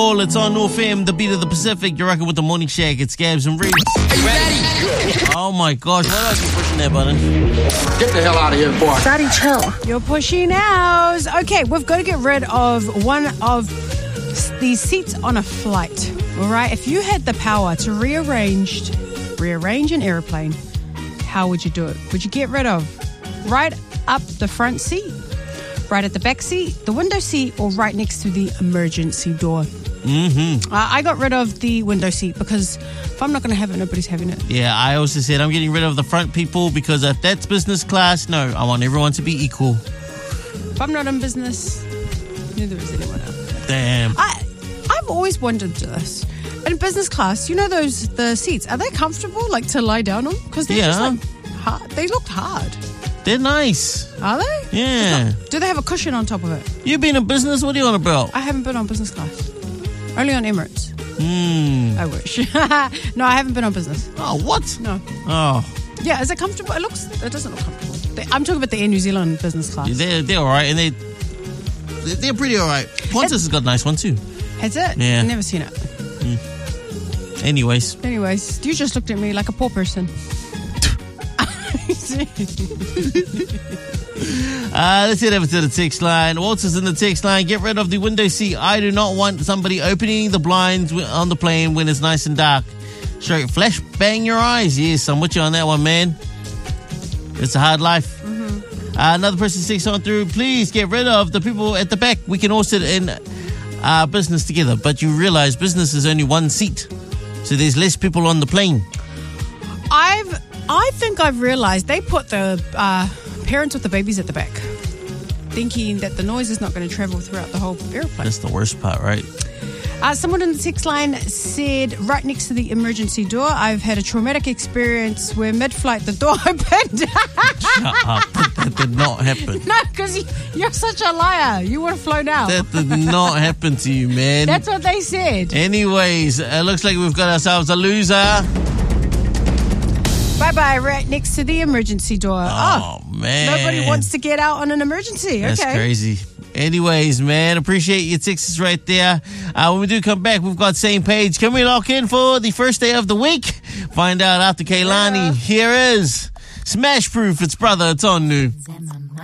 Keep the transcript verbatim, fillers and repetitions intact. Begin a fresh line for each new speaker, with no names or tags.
It's on North F M, the beat of the Pacific. You're rocking with the Morning Shack. It's Gabs and Reeds.
Are you ready?
Oh my gosh, why are you pushing that button?
Get the hell out of here, boy.
Daddy, chill.
You're pushing ours. Okay, we've got to get rid of one of these seats on a flight. All right, if you had the power to rearrange, rearrange an airplane, how would you do it? Would you get rid of right up the front seat, right at the back seat, the window seat, or right next to the emergency door?
Mm-hmm.
Uh, I got rid of the window seat because if I'm not going to have it, nobody's having it.
Yeah, I also said I'm getting rid of the front people because if that's business class, no, I want everyone to be equal.
If I'm not in business, neither is anyone else.
Damn.
I, I've always wondered this. In business class, you know those the seats, are they comfortable, like, to lie down on? Because they're
Yeah.
just like hard. They look hard.
They're nice.
Are they?
Yeah.
Do they have a cushion on top of it?
You been in business? What are you on about?
I haven't been on business class. Only on Emirates.
Hmm.
I wish. No, I haven't been on business.
Oh, what?
No.
Oh,
Yeah, is it comfortable? It looks. It doesn't look comfortable. They, I'm talking about the Air New Zealand business class.
they're, they're all right, and they, they're, they're pretty all right. Qantas has got a nice one, too.
Has it?
Yeah.
I've never seen it.
Anyways.
Anyways, you just looked at me like a poor person.
Uh, let's head over to the text line. Walter's in the text line. Get rid of the window seat. I do not want somebody opening the blinds on the plane when it's nice and dark. Straight flash bang your eyes. Yes, I'm with you on that one, man. It's a hard life. Mm-hmm. Uh, another person six on through. Please get rid of the people at the back. We can all sit in uh, business together, but you realize business is only one seat, so there's less people on the plane.
I've, I think I've realised they put the uh, parents with the babies at the back, thinking that the noise is not going to travel throughout the whole airplane.
That's the worst part, right?
Uh, someone in the text line said, right next to the emergency door, I've had a traumatic experience where mid-flight the door opened.
Shut up. That did not happen.
No, because you, you're such a liar. You would have flown out.
That did not happen to you, man.
That's what they said.
Anyways, it looks like we've got ourselves a loser.
Bye-bye, right next to the emergency door.
Oh, man.
Nobody wants to get out on an emergency.
That's
okay.
crazy. Anyways, man, appreciate your texts right there. Uh, when we do come back, we've got Same Page. Can we lock in for the first day of the week? Find out after Kaylani.
Yeah.
Here is Smash Proof. It's Brother. It's on new.